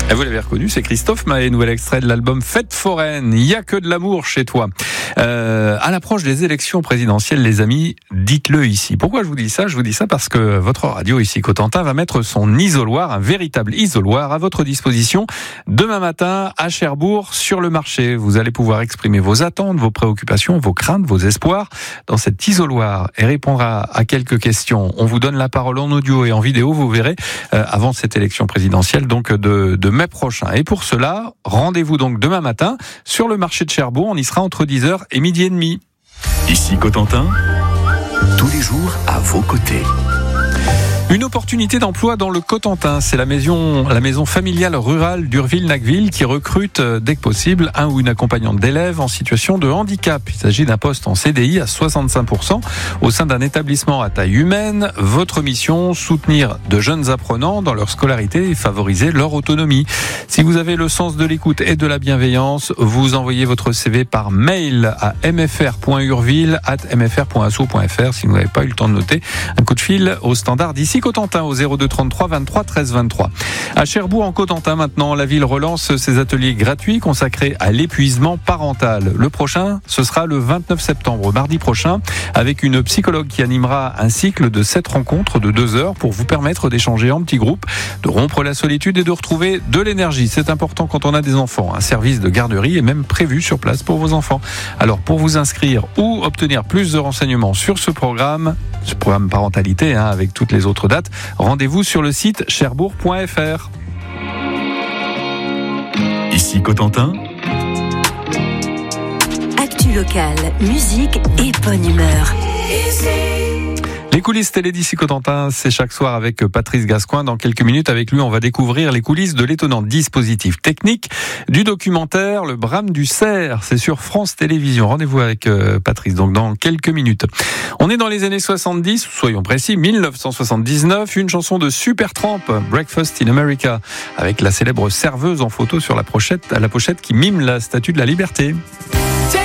Et vous l'avez reconnu, c'est Christophe Maé, nouvel extrait de l'album Fête foraine. Il y a que de l'amour chez toi. À l'approche des élections présidentielles, les amis, dites-le ici. Pourquoi je vous dis ça ? Je vous dis ça parce que votre radio ici, Cotentin, va mettre son isoloir, un véritable isoloir, à votre disposition demain matin à Cherbourg sur le marché. Vous allez pouvoir exprimer vos attentes, vos préoccupations, vos craintes, vos espoirs dans cet isoloir et répondre à quelques questions. On vous donne la parole en audio et en vidéo, vous verrez, avant cette élection présidentielle donc de mai prochain. Et pour cela, rendez-vous donc demain matin sur le marché de Cherbourg. On y sera entre 10h et midi et demi. Ici Cotentin, tous les jours à vos côtés. Une opportunité d'emploi dans le Cotentin, c'est la maison familiale rurale d'Urville-Nacqueville qui recrute dès que possible un ou une accompagnante d'élèves en situation de handicap. Il s'agit d'un poste en CDI à 65% au sein d'un établissement à taille humaine. Votre mission, soutenir de jeunes apprenants dans leur scolarité et favoriser leur autonomie. Si vous avez le sens de l'écoute et de la bienveillance, vous envoyez votre CV par mail à mfr.urville@mfr.asso.fr. Si vous n'avez pas eu le temps de noter, un coup de fil au standard d'ici Cotentin au 02 33 23 13 23. À Cherbourg en Cotentin maintenant, la ville relance ses ateliers gratuits consacrés à l'épuisement parental. Le prochain, ce sera le 29 septembre, mardi prochain, avec une psychologue qui animera un cycle de 7 rencontres de 2 heures pour vous permettre d'échanger en petits groupes, de rompre la solitude et de retrouver de l'énergie. C'est important quand on a des enfants. Un service de garderie est même prévu sur place pour vos enfants. Alors pour vous inscrire ou obtenir plus de renseignements sur ce programme parentalité avec toutes les autres dates, rendez-vous sur le site cherbourg.fr. Ici Cotentin. Actu locale, musique et bonne humeur. Les coulisses télé d'ici Cotentin, c'est chaque soir avec Patrice Gascoigne. Dans quelques minutes, avec lui, on va découvrir les coulisses de l'étonnant dispositif technique du documentaire Le Brame du Cerf. C'est sur France Télévisions. Rendez-vous avec Patrice, donc dans quelques minutes. On est dans les années 70, soyons précis, 1979, une chanson de Supertramp, Breakfast in America, avec la célèbre serveuse en photo sur la pochette qui mime la Statue de la Liberté.